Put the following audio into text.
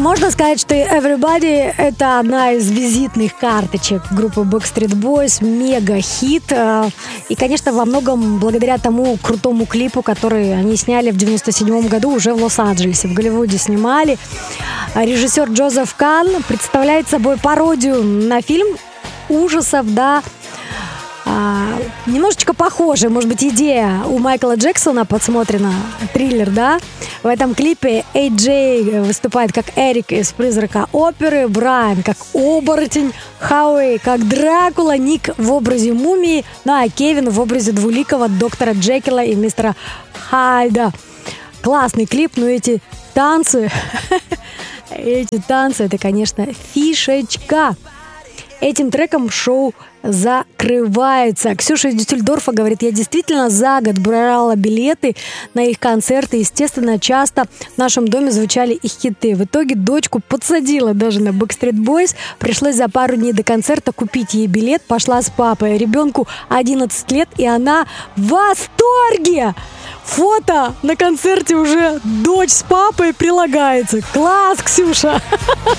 Можно сказать, что Everybody — это одна из визитных карточек группы Backstreet Boys, мега-хит. И, конечно, во многом благодаря тому крутому клипу, который они сняли в 97 году уже в Лос-Анджелесе, в Голливуде снимали. Режиссер Джозеф Кан представляет собой пародию на фильм ужасов, да, немножечко похожая, может быть, идея у Майкла Джексона подсмотрена, триллер, да? В этом клипе Эй-Джей выступает как Эрик из «Призрака оперы», Брайан как оборотень, Хауэй как Дракула, Ник в образе мумии, ну а Кевин в образе двуликого доктора Джекила и мистера Хайда. Классный клип, но эти танцы, это, конечно, фишечка. Этим треком шоу закрывается. Ксюша из Дюссельдорфа говорит: я действительно за год брала билеты на их концерты. Естественно, часто в нашем доме звучали их хиты. В итоге дочку подсадила даже на Backstreet Boys. Пришлось за пару дней до концерта купить ей билет. Пошла с папой. Ребенку 11 лет, и она в восторге. Фото на концерте уже дочь с папой прилагается. Класс, Ксюша!